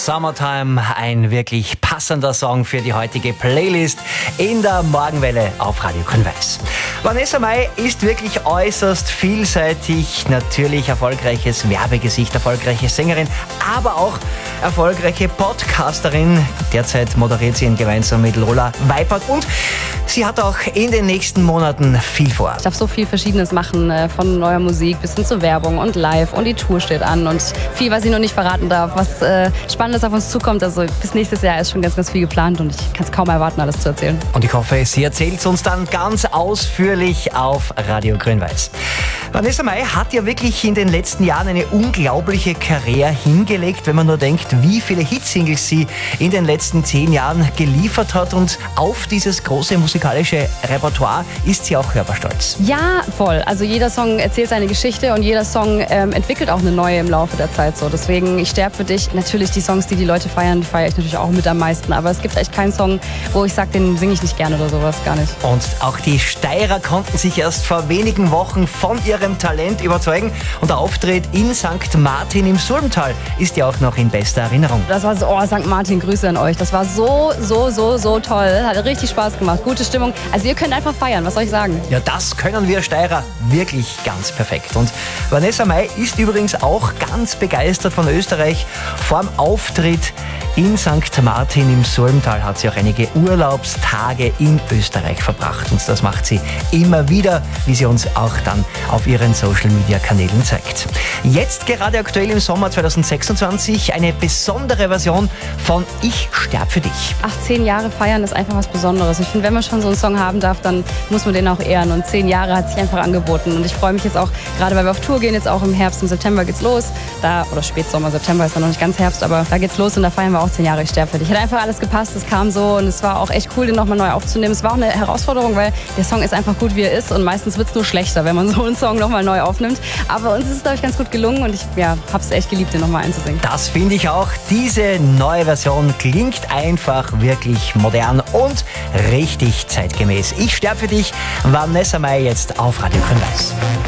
Summertime, ein wirklich passender Song für die heutige Playlist in der Morgenwelle auf Radio Grün-Weiß. Vanessa Mai ist wirklich äußerst vielseitig, natürlich erfolgreiches Werbegesicht, erfolgreiche Sängerin, aber auch erfolgreiche Podcasterin. Derzeit moderiert sie ihn gemeinsam mit Lola Weipert und sie hat auch in den nächsten Monaten viel vor. Ich darf so viel Verschiedenes machen, von neuer Musik bis hin zur Werbung und live, und die Tour steht an und viel, was ich noch nicht verraten darf, was Spannendes auf uns zukommt. Also bis nächstes Jahr ist schon ganz, ganz viel geplant und ich kann es kaum erwarten, alles zu erzählen. Und ich hoffe, sie erzählt es uns dann ganz ausführlich auf Radio Grün-Weiß. Vanessa Mai hat ja wirklich in den letzten Jahren eine unglaubliche Karriere hingelegt, wenn man nur denkt, wie viele Hitsingles sie in den letzten 10 Jahren geliefert hat, und auf dieses große musikalische Repertoire ist sie auch hörbar stolz. Ja, voll. Also jeder Song erzählt seine Geschichte und jeder Song entwickelt auch eine neue im Laufe der Zeit so. Deswegen, ich sterbe für dich. Natürlich die Songs, die Leute feiern, die feiere ich natürlich auch mit am meisten. Aber es gibt echt keinen Song, wo ich sage, den singe ich nicht gerne oder sowas, gar nicht. Und auch die Steirer konnten sich erst vor wenigen Wochen von ihrem Talent überzeugen. Und der Auftritt in St. Martin im Sulmtal ist ja auch noch in bester Erinnerung. Das war so, St. Martin, Grüße an euch. Das war so toll. Hat richtig Spaß gemacht. Gute Stimmung. Also ihr könnt einfach feiern, was soll ich sagen? Ja, das können wir Steirer wirklich ganz perfekt. Und Vanessa Mai ist übrigens auch ganz begeistert von Österreich. Vorm Auftritt in St. Martin im Sulmtal hat sie auch einige Urlaubstage in Österreich verbracht. Und das macht sie immer wieder, wie sie uns auch dann auf ihren Social-Media-Kanälen zeigt. Jetzt gerade aktuell im Sommer 2026 eine besondere Version von Ich sterb für dich. 10 Jahre feiern ist einfach was Besonderes. Ich finde, wenn man schon so einen Song haben darf, dann muss man den auch ehren. Und 10 Jahre hat sich einfach angeboten. Und ich freue mich jetzt auch, gerade weil wir auf Tour gehen, jetzt auch im Herbst, im September geht's los. Oder Spätsommer, September ist dann noch nicht ganz Herbst, aber da geht's los und da feiern wir auch 10 Jahre Ich sterb für dich. Hat einfach alles gepasst, es kam so und es war auch echt cool, den nochmal neu aufzunehmen. Es war auch eine Herausforderung, weil der Song ist einfach gut, wie er ist, und meistens wird's nur schlechter, wenn man so einen Song nochmal neu aufnimmt. Aber uns ist es, glaube ich, ganz gut gelungen und ich hab's echt geliebt, den nochmal einzusingen. Das finde ich auch. Diese neue Version klingt einfach wirklich modern und richtig zeitgemäß. Ich sterb für dich, Vanessa Mai jetzt auf Radio Grün-Weiß.